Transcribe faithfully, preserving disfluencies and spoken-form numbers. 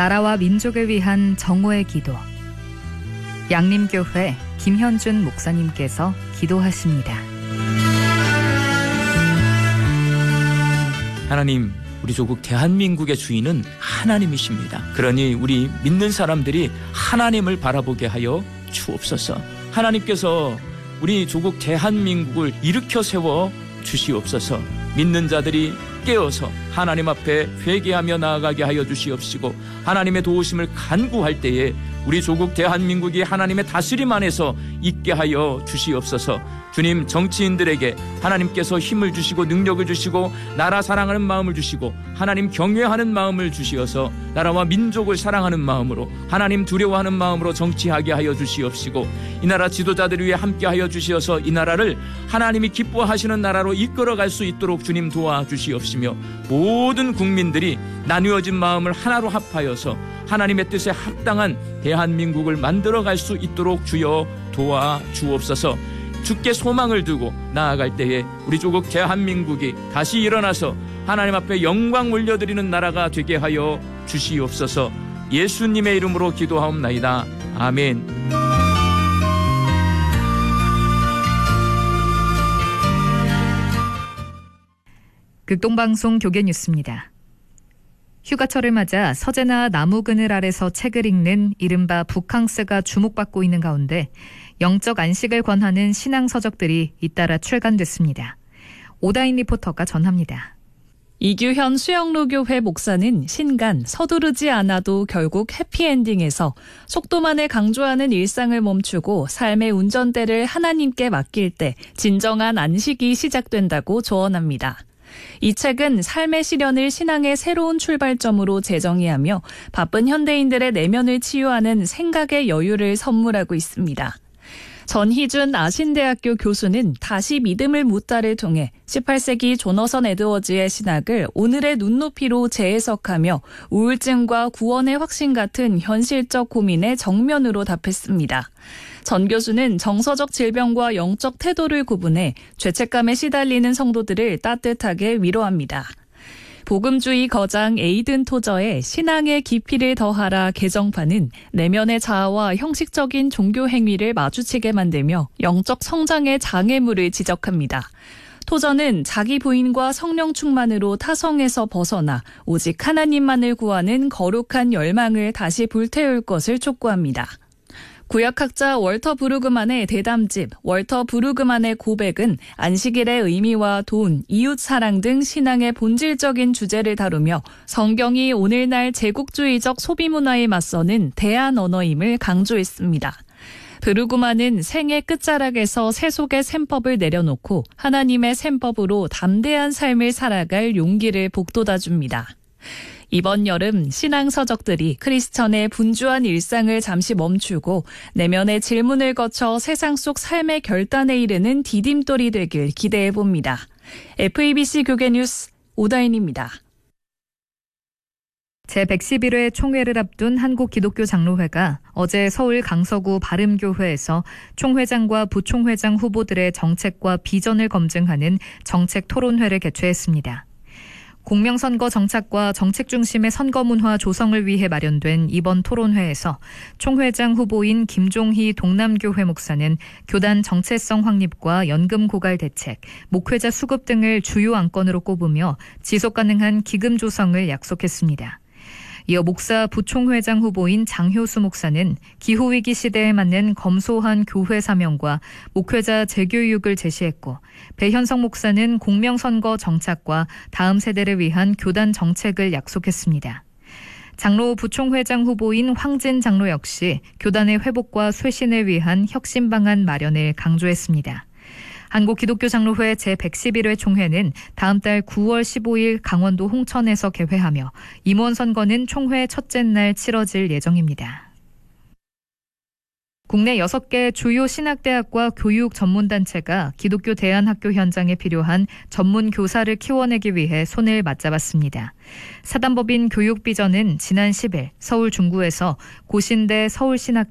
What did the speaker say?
나라와 민족을 위한 정오의 기도. 양림교회 김현준 목사님께서 기도하십니다. 하나님, 우리 조국 대한민국의 주인은 하나님이십니다. 그러니 우리 믿는 사람들이 하나님을 바라보게 하여 주옵소서. 하나님께서 우리 조국 대한민국을 일으켜 세워 주시옵소서. 믿는 자들이 깨어서 하나님 앞에 회개하며 나아가게 하여 주시옵시고, 하나님의 도우심을 간구할 때에 우리 조국 대한민국이 하나님의 다스림 안에서 있게 하여 주시옵소서. 주님, 정치인들에게 하나님께서 힘을 주시고 능력을 주시고 나라 사랑하는 마음을 주시고 하나님 경외하는 마음을 주시어서 나라와 민족을 사랑하는 마음으로, 하나님 두려워하는 마음으로 정치하게 하여 주시옵시고, 이 나라 지도자들을 위해 함께 하여 주시어서 이 나라를 하나님이 기뻐하시는 나라로 이끌어갈 수 있도록 주님 도와주시옵시며, 모든 국민들이 나누어진 마음을 하나로 합하여서 하나님의 뜻에 합당한 대한민국을 만들어갈 수 있도록 주여 도와주옵소서. 주께 소망을 두고 나아갈 때에 우리 조국 대한민국이 다시 일어나서 하나님 앞에 영광 올려드리는 나라가 되게 하여 주시옵소서. 예수님의 이름으로 기도하옵나이다. 아멘. 극동방송 교계뉴스입니다. 휴가철을 맞아 서재나 나무 그늘 아래서 책을 읽는 이른바 북캉스가 주목받고 있는 가운데 영적 안식을 권하는 신앙 서적들이 잇따라 출간됐습니다. 오다인 리포터가 전합니다. 이규현 수영로교회 목사는 신간 서두르지 않아도 결국 해피엔딩에서 속도만을 강조하는 일상을 멈추고 삶의 운전대를 하나님께 맡길 때 진정한 안식이 시작된다고 조언합니다. 이 책은 삶의 시련을 신앙의 새로운 출발점으로 재정의하며 바쁜 현대인들의 내면을 치유하는 생각의 여유를 선물하고 있습니다. 전희준 아신대학교 교수는 다시 믿음을 묻다를 통해 십팔 세기 조너선 에드워즈의 신학을 오늘의 눈높이로 재해석하며 우울증과 구원의 확신 같은 현실적 고민에 정면으로 답했습니다. 전 교수는 정서적 질병과 영적 태도를 구분해 죄책감에 시달리는 성도들을 따뜻하게 위로합니다. 복음주의 거장 에이든 토저의 신앙의 깊이를 더하라 개정판은 내면의 자아와 형식적인 종교 행위를 마주치게 만들며 영적 성장의 장애물을 지적합니다. 토저는 자기 부인과 성령 충만으로 타성에서 벗어나 오직 하나님만을 구하는 거룩한 열망을 다시 불태울 것을 촉구합니다. 구약학자 월터 브루그만의 대담집 월터 브루그만의 고백은 안식일의 의미와 돈, 이웃사랑 등 신앙의 본질적인 주제를 다루며 성경이 오늘날 제국주의적 소비문화에 맞서는 대안 언어임을 강조했습니다. 브루그만은 생의 끝자락에서 세속의 셈법을 내려놓고 하나님의 셈법으로 담대한 삶을 살아갈 용기를 북돋아줍니다. 이번 여름 신앙 서적들이 크리스천의 분주한 일상을 잠시 멈추고 내면의 질문을 거쳐 세상 속 삶의 결단에 이르는 디딤돌이 되길 기대해봅니다. 에프이비씨 교계뉴스 오다인입니다. 제백십일 회 총회를 앞둔 한국기독교장로회가 어제 서울 강서구 바름교회에서 총회장과 부총회장 후보들의 정책과 비전을 검증하는 정책 토론회를 개최했습니다. 공명선거 정착과 정책 중심의 선거문화 조성을 위해 마련된 이번 토론회에서 총회장 후보인 김종희 동남교회 목사는 교단 정체성 확립과 연금 고갈 대책, 목회자 수급 등을 주요 안건으로 꼽으며 지속가능한 기금 조성을 약속했습니다. 이어 목사 부총회장 후보인 장효수 목사는 기후위기 시대에 맞는 검소한 교회 사명과 목회자 재교육을 제시했고, 배현성 목사는 공명선거 정착과 다음 세대를 위한 교단 정책을 약속했습니다. 장로 부총회장 후보인 황진 장로 역시 교단의 회복과 쇄신을 위한 혁신 방안 마련을 강조했습니다. 한국기독교장로회 제백십일 회 총회는 다음 달 구월 십오일 강원도 홍천에서 개회하며 임원 선거는 총회 첫째 날 치러질 예정입니다. 국내 여섯 개 주요 신학대학과 교육 전문단체가 기독교 대안학교 현장에 필요한 전문 교사를 키워내기 위해 손을 맞잡았습니다. 사단법인 교육비전은 지난 십 일 서울 중구에서 고신대 서울신학